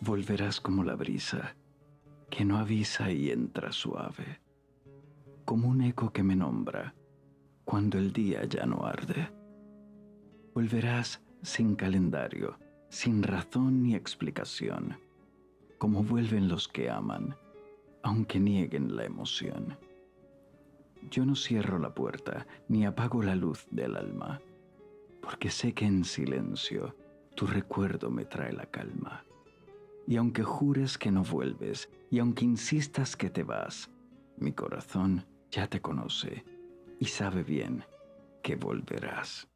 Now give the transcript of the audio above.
Volverás como la brisa, que no avisa y entra suave, como un eco que me nombra cuando el día ya no arde. Volverás sin calendario, sin razón ni explicación, como vuelven los que aman, aunque nieguen la emoción. Yo no cierro la puerta ni apago la luz del alma, porque sé que en silencio tu recuerdo me trae la calma. Y aunque jures que no vuelves, y aunque insistas que te vas, mi corazón ya te conoce y sabe bien que volverás.